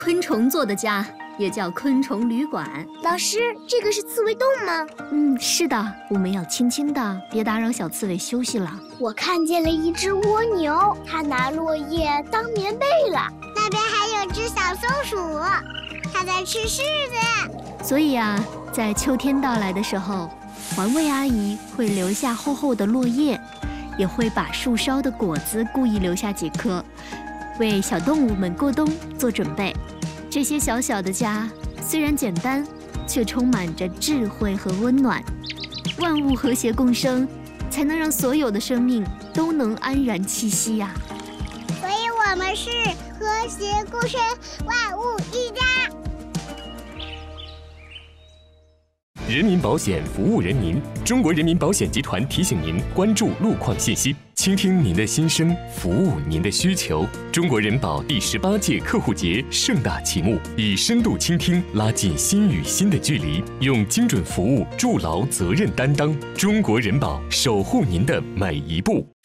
昆虫做的家也叫昆虫旅馆。 老师，这个是刺猬洞吗？ 是的，我们要轻轻的，别打扰小刺猬休息了。 我看见了一只蜗牛，它拿落叶当棉被了。 那边还有只小松鼠，它在吃柿子。 所以啊，在秋天到来的时候，环卫阿姨会留下厚厚的落叶，也会把树梢的果子故意留下几颗，为小动物们过冬做准备。这些小小的家虽然简单，却充满着智慧和温暖。万物和谐共生，才能让所有的生命都能安然栖息呀。 所以我们是和谐共生，万物一家。 人民保险服务人民，中国人民保险集团提醒您关注路况信息，倾听您的心声，服务您的需求。中国人保第18届客户节盛大启幕，以深度倾听拉近心与心的距离，用精准服务筑牢责任担当。中国人保，守护您的每一步。